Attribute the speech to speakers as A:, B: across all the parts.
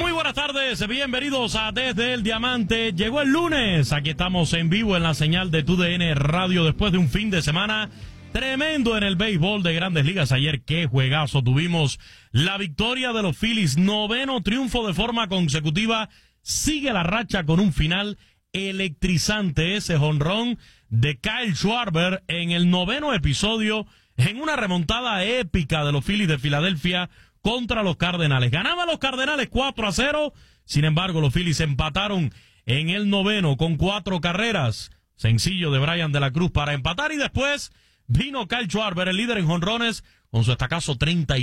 A: Muy buenas tardes, bienvenidos a Desde el Diamante. Llegó el lunes, aquí estamos en vivo en la señal de TUDN Radio después de un fin de semana tremendo en el béisbol de Grandes Ligas. Ayer, qué juegazo tuvimos. La victoria de los Phillies, 9º triunfo de forma consecutiva. Sigue la racha con un final electrizante. Ese jonrón de Kyle Schwarber en el 9º episodio, en una remontada épica de los Phillies de Filadelfia contra los Cardenales. Ganaban los Cardenales 4-0. Sin embargo, los Phillies empataron en el 9º con 4 carreras. Sencillo de Brian de la Cruz para empatar, y después vino Kyle Schwarber, el líder en jonrones, con su estacazo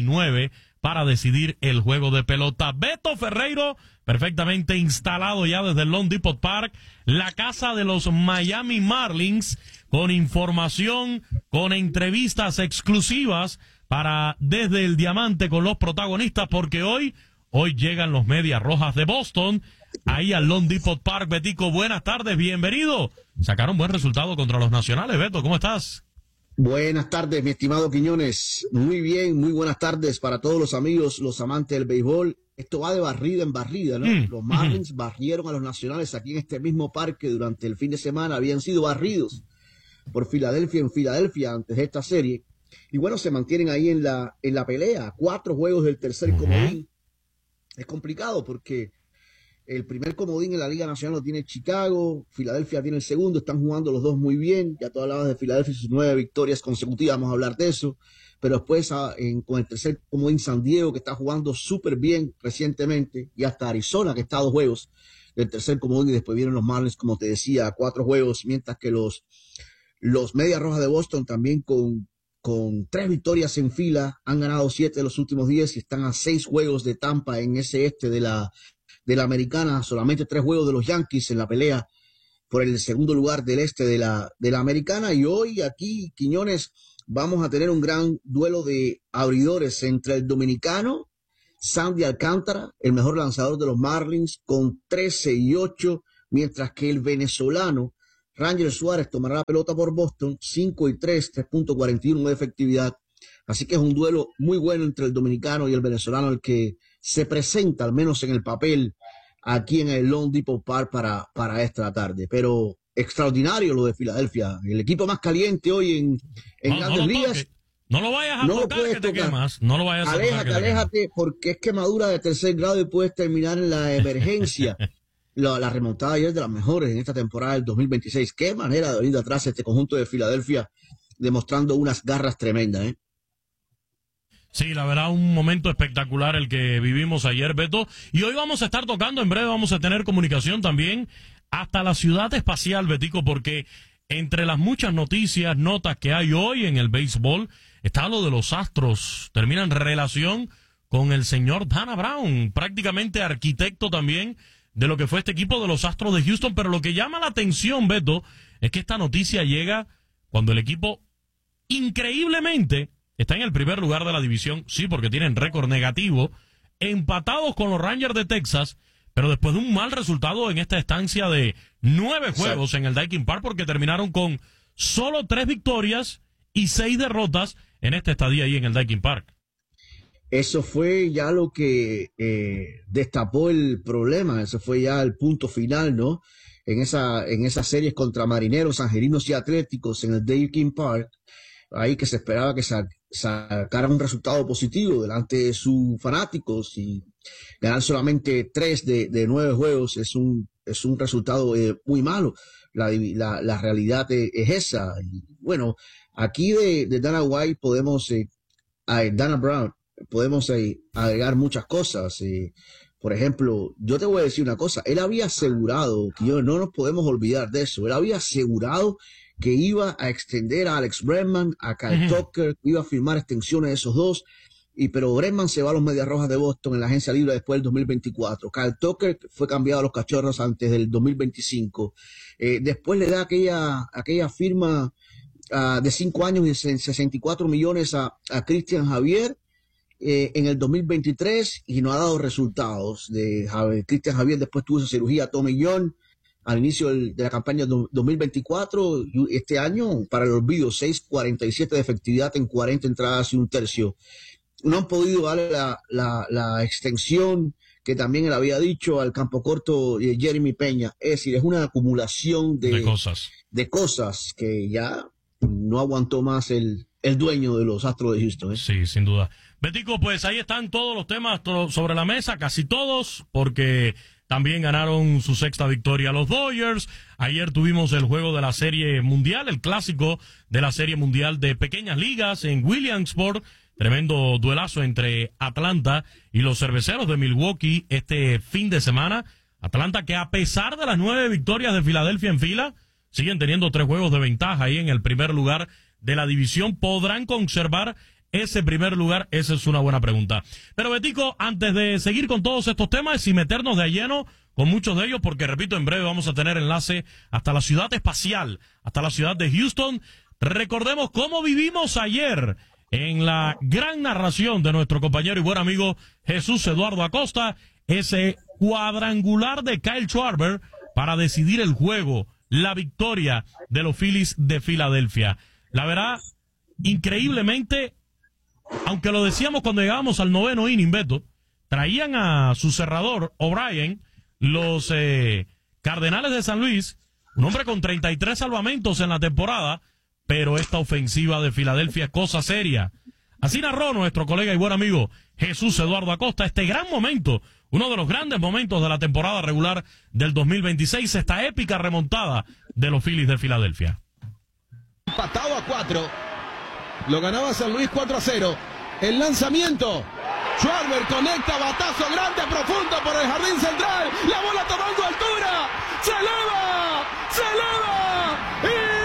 A: 39 para decidir el juego de pelota. Beto Ferreiro, perfectamente instalado ya desde el Lone Depot Park, la casa de los Miami Marlins, con información, con entrevistas exclusivas para Desde el Diamante con los protagonistas, porque hoy llegan los Medias Rojas de Boston, ahí al Lone Depot Park. Betico, buenas tardes, bienvenido. Sacaron buen resultado contra los Nacionales. Beto, ¿cómo estás?
B: Buenas tardes, mi estimado Quiñones. Muy bien, muy buenas tardes para todos los amigos, los amantes del béisbol. Esto va de barrida en barrida, ¿no? Los Marlins barrieron a los Nacionales aquí en este mismo parque durante el fin de semana. Habían sido barridos por Filadelfia en Filadelfia antes de esta serie. Y bueno, se mantienen ahí en la pelea. 4 juegos del tercer comodín. Es complicado porque el primer comodín en la Liga Nacional lo tiene Chicago, Filadelfia tiene el segundo, están jugando los dos muy bien. Ya tú hablabas de Filadelfia y sus 9 victorias consecutivas, vamos a hablar de eso. Pero después con el tercer comodín San Diego, que está jugando súper bien recientemente, y hasta Arizona, que está a 2 juegos del tercer comodín, y después vienen los Marlins, como te decía, a 4 juegos, mientras que los Medias Rojas de Boston también con 3 victorias en fila, han ganado 7 de los últimos 10 y están a 6 juegos de Tampa en ese este de la Americana, solamente 3 juegos de los Yankees en la pelea por el segundo lugar del este de la Americana. Y hoy aquí, Quiñones, vamos a tener un gran duelo de abridores entre el dominicano Sandy Alcántara, el mejor lanzador de los Marlins, con 13-8, mientras que el venezolano Ranger Suárez tomará la pelota por Boston, 5-3, 3.41 de efectividad. Así que es un duelo muy bueno entre el dominicano y el venezolano, el que se presenta, al menos en el papel, aquí en el Lone Depot Park para esta tarde. Pero extraordinario lo de Filadelfia. El equipo más caliente hoy en Grandes Ligas.
A: No lo vayas a tocar, que te quemas. No lo vayas a tocar.
B: Aléjate, porque es quemadura de tercer grado y puedes terminar en la emergencia. La remontada ayer de las mejores en esta temporada del 2026. Qué manera de venir de atrás este conjunto de Filadelfia, demostrando unas garras tremendas, ¿eh?
A: Sí, la verdad, un momento espectacular el que vivimos ayer, Beto. Y hoy vamos a estar tocando, en breve vamos a tener comunicación también hasta la ciudad espacial, Betico, porque entre las muchas noticias, notas que hay hoy en el béisbol, está lo de los Astros. Termina en relación con el señor Dana Brown, prácticamente arquitecto también de lo que fue este equipo de los Astros de Houston. Pero lo que llama la atención, Beto, es que esta noticia llega cuando el equipo increíblemente está en el primer lugar de la división, sí, porque tienen récord negativo, empatados con los Rangers de Texas, pero después de un mal resultado en esta estancia de 9 juegos en el Daikin Park, porque terminaron con solo 3 victorias y 6 derrotas en esta estadía ahí en el Daikin Park.
B: Eso fue ya lo que destapó el problema, eso fue ya el punto final, ¿no? En esas series contra Marineros, Angelinos y Atléticos en el Daikin Park, ahí que se esperaba que sacaran un resultado positivo delante de sus fanáticos, y ganar solamente 3 de 9 juegos es un resultado muy malo. La realidad es esa. Y bueno, aquí de Dana White Dana Brown, podemos agregar muchas cosas. Por ejemplo, yo te voy a decir una cosa, él había asegurado, que no nos podemos olvidar de eso, él había asegurado que iba a extender a Alex Bregman, a Kyle Tucker, que iba a firmar extensiones de esos dos, pero Bregman se va a los Medias Rojas de Boston en la agencia libre después del 2024. Kyle Tucker fue cambiado a los Cachorros antes del 2025. Después le da aquella firma de 5 años y 64 millones a Cristian Javier en el 2023, y no ha dado resultados. Cristian Javier después tuvo esa cirugía Tommy John al inicio de la campaña 2024, y este año, para el olvido, 6.47 de efectividad en 40 entradas y un tercio. no han podido darle la extensión que también él había dicho al campo corto Jeremy Peña. Es decir, es una acumulación de cosas que ya no aguantó más el dueño de los Astros de Houston.
A: Sí, sin duda. Betico, pues ahí están todos los temas sobre la mesa, casi todos, porque también ganaron su sexta victoria los Dodgers. Ayer tuvimos el juego de la Serie Mundial, el clásico de la Serie Mundial de Pequeñas Ligas en Williamsport. Tremendo duelazo entre Atlanta y los Cerveceros de Milwaukee este fin de semana. Atlanta que a pesar de las 9 victorias de Filadelfia en fila, siguen teniendo 3 juegos de ventaja ahí en el primer lugar de la división. ¿Podrán conservar ese primer lugar? Esa es una buena pregunta. Pero Betico, antes de seguir con todos estos temas y meternos de lleno con muchos de ellos, porque repito, en breve vamos a tener enlace hasta la ciudad espacial, hasta la ciudad de Houston, recordemos cómo vivimos ayer en la gran narración de nuestro compañero y buen amigo Jesús Eduardo Acosta, ese cuadrangular de Kyle Schwarber para decidir el juego, la victoria de los Phillies de Filadelfia. La verdad, increíblemente, aunque lo decíamos cuando llegábamos al 9º inning, Beto, traían a su cerrador, O'Brien, los Cardenales de San Luis, un hombre con 33 salvamentos en la temporada, pero esta ofensiva de Filadelfia es cosa seria. Así narró nuestro colega y buen amigo Jesús Eduardo Acosta este gran momento, uno de los grandes momentos de la temporada regular del 2026, esta épica remontada de los Phillies de Filadelfia.
C: Empatado a 4, lo ganaba San Luis 4-0, el lanzamiento, Schwarber conecta, batazo grande, profundo por el jardín central, la bola tomando altura, se eleva, y...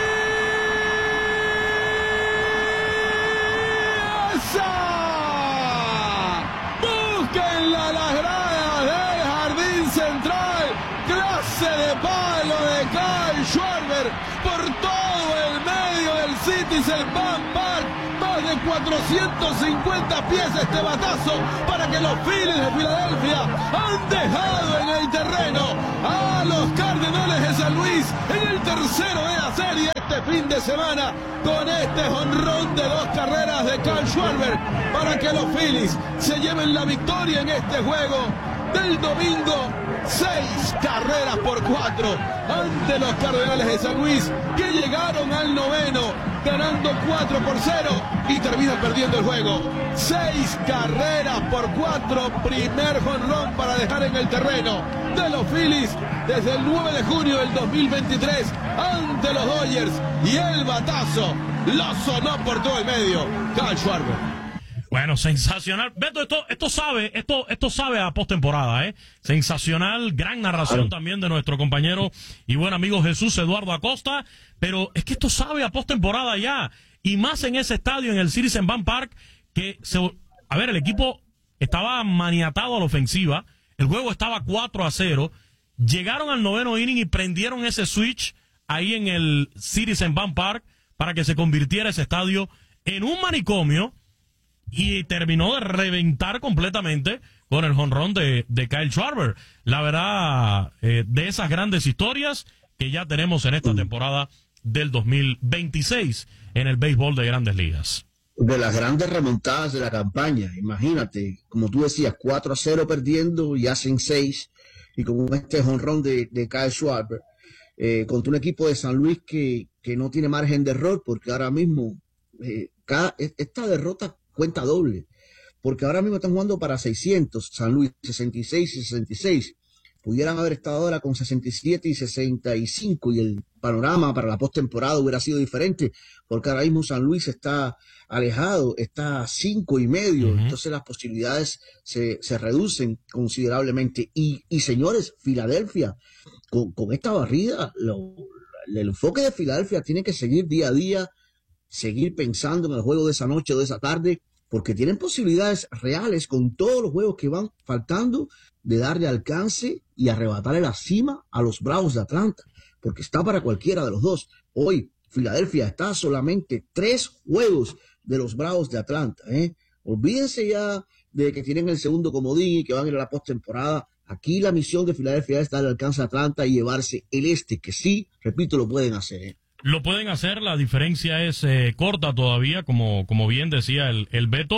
C: Búsquenla las gradas del jardín central. Clase de palo de Kyle Schwarber por todo el medio del Citizens Bank Park. Más de 450 pies este batazo para que los Phillies de Filadelfia han dejado en el terreno a los Cardenales de San Luis en el tercero de la serie este fin de semana con este jonrón de 2 carreras de Kyle Schwarber para que los Phillies se lleven la victoria en este juego del domingo. 6 carreras por 4 ante los Cardenales de San Luis, que llegaron al 9º ganando 4-0 y terminan perdiendo el juego. 6 carreras por 4, primer jonrón para dejar en el terreno de los Phillies desde el 9 de junio del 2023 ante los Dodgers, y el batazo lo sonó por todo el medio Kyle Schwarber.
A: Bueno, sensacional. Beto, esto sabe a postemporada, Sensacional, gran narración también de nuestro compañero y buen amigo Jesús Eduardo Acosta, pero es que esto sabe a postemporada ya, y más en ese estadio, en el Citizens Bank Park, que el equipo estaba maniatado a la ofensiva, el juego estaba 4-0, llegaron al 9º inning y prendieron ese switch ahí en el Citizens Bank Park para que se convirtiera ese estadio en un manicomio, y terminó de reventar completamente con el jonrón de Kyle Schwarber. La verdad, de esas grandes historias que ya tenemos en esta temporada del 2026 en el béisbol de Grandes Ligas.
B: De las grandes remontadas de la campaña, imagínate, como tú decías, 4-0 perdiendo y hacen 6, y con este jonrón de Kyle Schwarber, contra un equipo de San Luis que no tiene margen de error, porque ahora mismo esta derrota cuenta doble, porque ahora mismo están jugando para 600, San Luis 66 y 66, pudieran haber estado ahora con 67 y 65, y el panorama para la postemporada hubiera sido diferente, porque ahora mismo San Luis está alejado, está a 5.5, entonces las posibilidades se reducen considerablemente, y señores, Filadelfia, con esta barrida, el enfoque de Filadelfia tiene que seguir día a día, seguir pensando en el juego de esa noche o de esa tarde, porque tienen posibilidades reales con todos los juegos que van faltando de darle alcance y arrebatarle la cima a los Bravos de Atlanta, porque está para cualquiera de los dos. Hoy Filadelfia está a solamente 3 juegos de los Bravos de Atlanta. Olvídense ya de que tienen el segundo comodín y que van a ir a la postemporada. Aquí la misión de Filadelfia es darle alcance a Atlanta y llevarse el que sí, repito, lo pueden hacer.
A: Lo pueden hacer, la diferencia es corta todavía, como bien decía el Beto.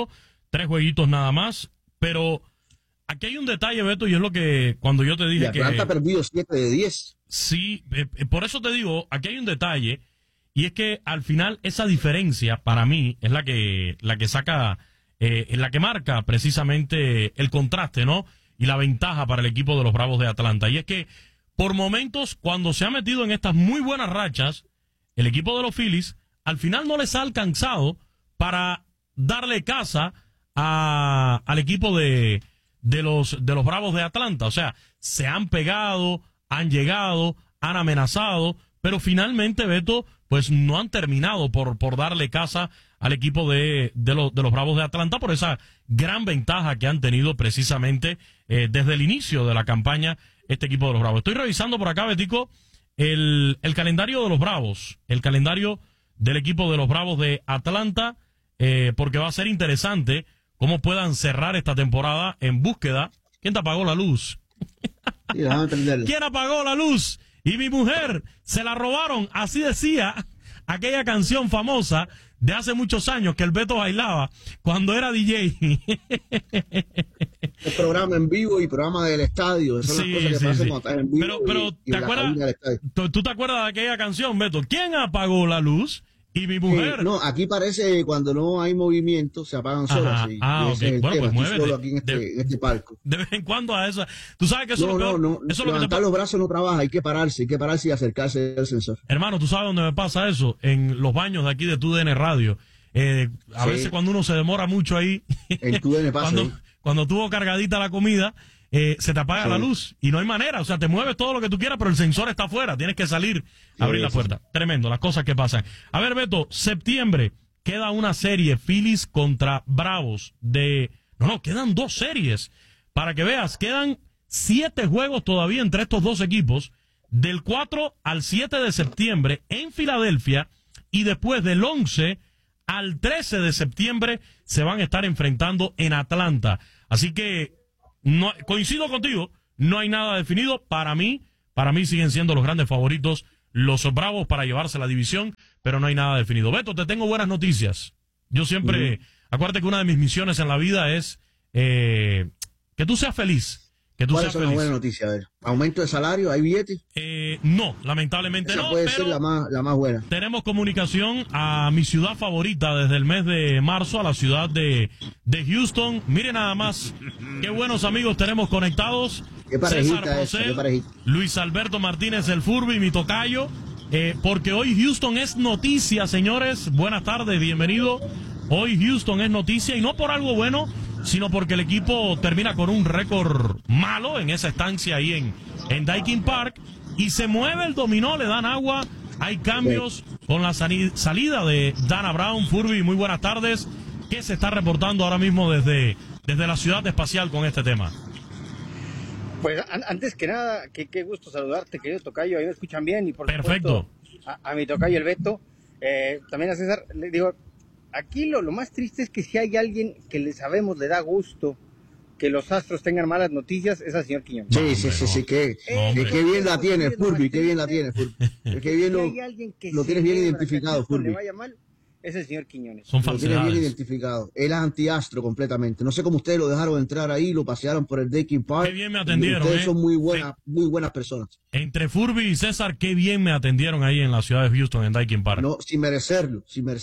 A: 3 jueguitos nada más, pero aquí hay un detalle, Beto, y es lo que cuando yo te dije que...
B: Atlanta ha perdido 7 de 10.
A: Sí, por eso te digo, aquí hay un detalle, y es que al final esa diferencia para mí es la que saca, la que marca precisamente el contraste, ¿no? Y la ventaja para el equipo de los Bravos de Atlanta. Y es que por momentos, cuando se ha metido en estas muy buenas rachas, el equipo de los Phillies al final no les ha alcanzado para darle caza al equipo de los Bravos de Atlanta. O sea, se han pegado, han llegado, han amenazado, pero finalmente, Beto, pues no han terminado por darle caza al equipo de los Bravos de Atlanta por esa gran ventaja que han tenido precisamente desde el inicio de la campaña este equipo de los Bravos. Estoy revisando por acá, Betico, el calendario de los Bravos, el calendario del equipo de los Bravos de Atlanta, porque va a ser interesante cómo puedan cerrar esta temporada en búsqueda. ¿Quién te apagó la luz?
B: Sí,
A: ¿Quién apagó la luz? Y mi mujer se la robaron, así decía aquella canción famosa de hace muchos años que el Beto bailaba cuando era DJ.
B: El programa en vivo y programa del estadio, esas son las cosas que pasan cuando estás en vivo.
A: Pero ¿te acuerdas? ¿Tú te acuerdas de aquella canción, Beto? ¿Quién apagó la luz? Y mi mujer...
B: no, aquí parece cuando no hay movimiento, se apagan solas.
A: Ok.
B: Bueno,
A: pues muévete.
B: Solo aquí en este palco.
A: De vez en cuando a esa... Tú sabes que eso
B: no,
A: es lo peor.
B: No,
A: eso
B: levantar los brazos no trabaja, hay que pararse y acercarse al sensor.
A: Hermano, ¿tú sabes dónde me pasa eso? En los baños de aquí de TUDN Radio. A veces cuando uno se demora mucho ahí...
B: En TUDN pasa
A: cuando tuvo cargadita la comida... se te apaga la luz y no hay manera, o sea, te mueves todo lo que tú quieras, pero el sensor está afuera, tienes que salir a abrir la puerta. Tremendo, las cosas que pasan. A ver, Beto, septiembre, queda una serie, Phillies contra Bravos quedan 2 series, para que veas, quedan 7 juegos todavía entre estos 2 equipos, del 4 al 7 de septiembre en Filadelfia, y después del 11 al 13 de septiembre se van a estar enfrentando en Atlanta. Así que no, coincido contigo, no hay nada definido. Para mí siguen siendo los grandes favoritos los Bravos para llevarse la división, pero no hay nada definido. Beto, te tengo buenas noticias. Yo siempre, acuérdate que una de mis misiones en la vida es que tú seas feliz.
B: ¿Cuál es una buena noticia? A ver, ¿aumento de salario? ¿Hay billetes?
A: No, lamentablemente
B: esa
A: no.
B: Puede ser la más buena.
A: Tenemos comunicación a mi ciudad favorita desde el mes de marzo, a la ciudad de Houston. Miren nada más, qué buenos amigos tenemos conectados.
B: Qué parejita
A: César Procel,
B: qué parejita.
A: Luis Alberto Martínez, el Furby, mi tocayo. Porque hoy Houston es noticia, señores. Buenas tardes, bienvenido. Hoy Houston es noticia y no por algo bueno, sino porque el equipo termina con un récord malo en esa estancia ahí en Daikin Park, y se mueve el dominó, le dan agua, hay cambios con la salida de Dana Brown. Furby, muy buenas tardes. ¿Qué se está reportando ahora mismo desde la ciudad espacial con este tema?
D: Pues antes que nada, qué gusto saludarte, querido tocayo, ahí me escuchan bien, y por
A: perfecto.
D: Supuesto a mi tocayo el Beto, también a César, le digo, aquí lo más triste es que si hay alguien que le da gusto que los Astros tengan malas noticias, es al señor Quiñones.
B: Sí, qué bien la tiene, Furby, qué bien la tiene, Furby. Qué bien lo tienes bien identificado, Furby.
D: Le vaya mal, es el señor Quiñones.
A: Son
B: falsedades. Lo tienes bien identificado. Él es antiastro completamente. No sé cómo ustedes lo dejaron entrar ahí, lo pasearon por el Daikin Park.
A: Qué bien me atendieron.
B: Ustedes son muy buenas personas.
A: Entre Furby y César, qué bien me atendieron ahí en la ciudad de Houston, en Daikin Park.
B: No, sin merecerlo.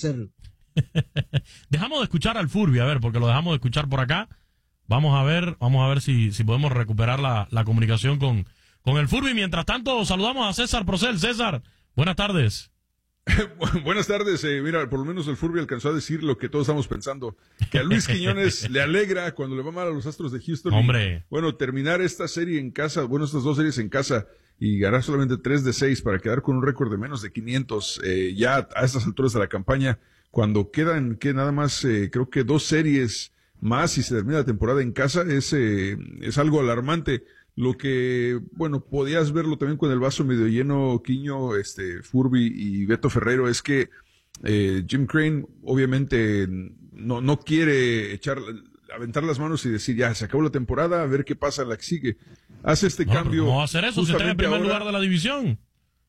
A: Dejamos de escuchar al Furby, a ver, porque lo dejamos de escuchar por acá. Vamos a ver si podemos recuperar la comunicación con el Furby. Mientras tanto, saludamos a César Procel. César, buenas tardes.
E: Buenas tardes. Mira, por lo menos el Furby alcanzó a decir lo que todos estamos pensando, que a Luis Quiñones le alegra cuando le va mal a los Astros de Houston.
A: Hombre.
E: Y, terminar esta serie en casa, estas 2 series en casa, y ganar solamente 3 de 6 para quedar con un récord de menos de 500 ya a estas alturas de la campaña, cuando quedan nada más creo que 2 series más y se termina la temporada en casa, es algo alarmante. Lo que, podías verlo también con el vaso medio lleno, Quiño, Furby y Beto Ferrero, es que Jim Crane obviamente no quiere aventar las manos y decir, ya, se acabó la temporada, a ver qué pasa en la que sigue. Hace este cambio.
A: No va a hacer eso, si está en el primer lugar de la división.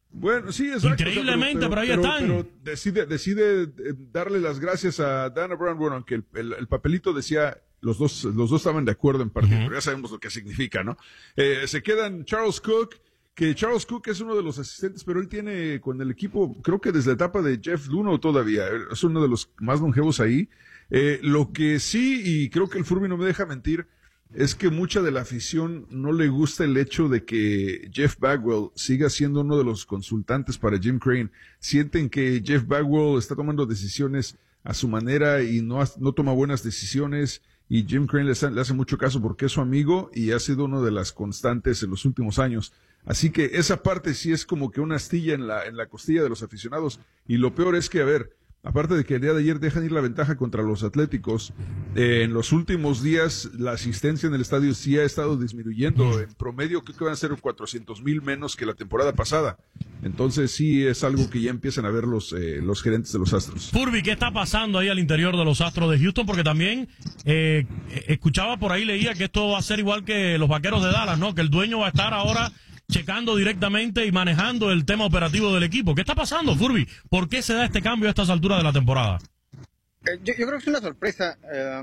E: Bueno, sí, exacto.
A: Increíblemente, pero ahí están.
E: Pero decide darle las gracias a Dana Brown, bueno, aunque el papelito decía, los dos estaban de acuerdo en parte, pero ya sabemos lo que significa, ¿no? Se quedan Charles Cook, que Charles Cook es uno de los asistentes, pero él tiene con el equipo, creo que desde la etapa de Jeff Luhnow todavía, es uno de los más longevos ahí. Lo que sí, y creo que el Furby no me deja mentir, es que mucha de la afición no le gusta el hecho de que Jeff Bagwell siga siendo uno de los consultantes para Jim Crane. Sienten que Jeff Bagwell está tomando decisiones a su manera y no toma buenas decisiones, y Jim Crane le hace mucho caso porque es su amigo y ha sido una de las constantes en los últimos años. Así que esa parte sí es como que una astilla en la costilla de los aficionados. Y lo peor es que, a ver, aparte de que el día de ayer dejan ir la ventaja contra los Atléticos, en los últimos días la asistencia en el estadio sí ha estado disminuyendo. En promedio creo que van a ser 400,000 menos que la temporada pasada. Entonces sí es algo que ya empiezan a ver los gerentes de los Astros.
A: Furby, ¿qué está pasando ahí al interior de los Astros de Houston? Porque también escuchaba por ahí, leía que esto va a ser igual que los Vaqueros de Dallas, ¿no? Que el dueño va a estar ahora checando directamente y manejando el tema operativo del equipo. ¿Qué está pasando, Furby? ¿Por qué se da este cambio a estas alturas de la temporada?
D: Yo creo que es una sorpresa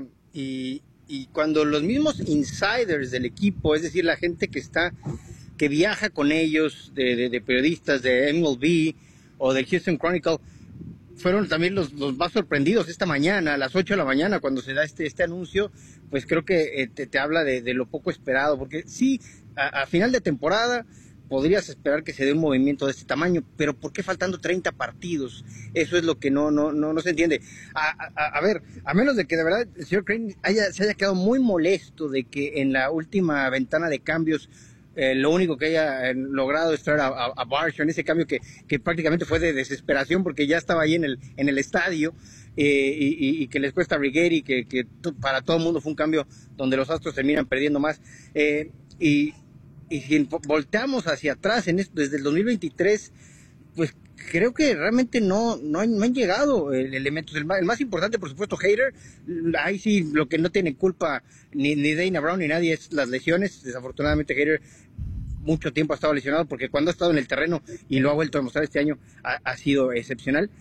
D: y cuando los mismos insiders del equipo, es decir, la gente que viaja con ellos, de periodistas de MLB o del Houston Chronicle, fueron también los más sorprendidos esta mañana, a las 8 de la mañana, cuando se da este anuncio, pues creo que te habla de lo poco esperado, porque sí, a final de temporada podrías esperar que se dé un movimiento de este tamaño, pero ¿por qué faltando 30 partidos? Eso es lo que no se entiende. A ver, a menos de que de verdad el señor Crane se haya quedado muy molesto de que en la última ventana de cambios lo único que haya logrado es traer a Barshaw en ese cambio que prácticamente fue de desesperación porque ya estaba ahí en el estadio y que les cuesta a Righetti, que para todo el mundo fue un cambio donde los Astros terminan perdiendo más. Y si volteamos hacia atrás desde el 2023, pues creo que realmente no han llegado elementos. El más importante, por supuesto, Hader. Ahí sí, lo que no tiene culpa ni Dana Brown ni nadie es las lesiones. Desafortunadamente, Hader mucho tiempo ha estado lesionado porque cuando ha estado en el terreno y lo ha vuelto a demostrar este año ha sido excepcional.